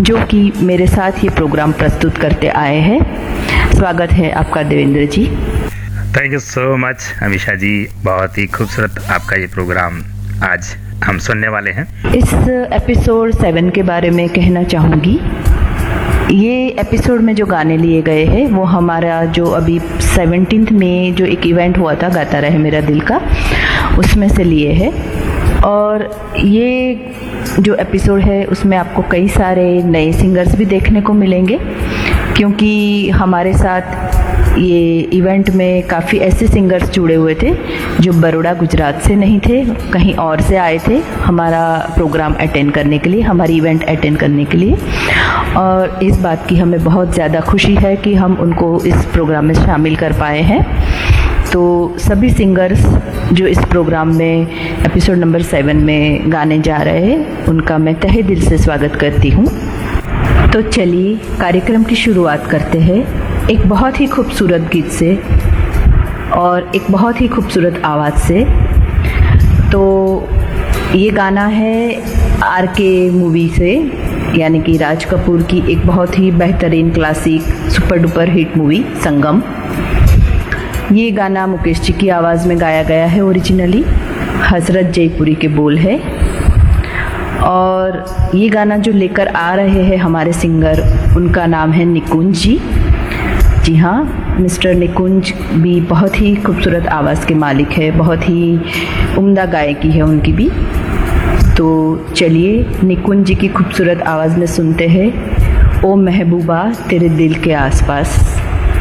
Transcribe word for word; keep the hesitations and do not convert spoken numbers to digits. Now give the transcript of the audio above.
जो कि मेरे साथ ये प्रोग्राम प्रस्तुत करते आए हैं। स्वागत है आपका देवेंद्र जी। Thank you so much Amisha जी, बहुत ही खूबसूरत आपका ये प्रोग्राम आज हम सुनने वाले हैं। इस एपिसोड सेवन के बारे में कहना चाहूँगी। ये एपिसोड में जो गाने लिए गए हैं वो हमारा जो अभी सेवनटीन्थ में जो एक इवेंट हुआ था गाता रहे मेरा दिल का, उसमें से लिए हैं। और ये जो एपिसोड है उसमें आपको कई सारे नए सिंगर्स भी देखने को मिलेंगे, क्योंकि हमारे साथ ये इवेंट में काफ़ी ऐसे सिंगर्स जुड़े हुए थे जो बड़ौदा गुजरात से नहीं थे, कहीं और से आए थे हमारा प्रोग्राम अटेंड करने के लिए, हमारी इवेंट अटेंड करने के लिए। और इस बात की हमें बहुत ज़्यादा खुशी है कि हम उनको इस प्रोग्राम में शामिल कर पाए हैं। तो सभी सिंगर्स जो इस प्रोग्राम में एपिसोड नंबर सेवन में गाने जा रहे हैं उनका मैं तहे दिल से स्वागत करती हूँ। तो चलिए कार्यक्रम की शुरुआत करते हैं एक बहुत ही खूबसूरत गीत से और एक बहुत ही खूबसूरत आवाज़ से। तो ये गाना है आर के मूवी से, यानी कि राज कपूर की एक बहुत ही बेहतरीन classic super duper hit movie संगम। ये गाना मुकेश जी की आवाज़ में गाया गया है ओरिजिनली, हजरत जयपुरी के बोल है। और ये गाना जो लेकर आ रहे हैं हमारे सिंगर, उनका नाम है निकुंज जी। जी हाँ, मिस्टर निकुंज भी बहुत ही खूबसूरत आवाज़ के मालिक है, बहुत ही उम्दा गायकी है उनकी भी। तो चलिए निकुंज जी की खूबसूरत आवाज़ में सुनते हैं ओ महबूबा तेरे दिल के आसपास।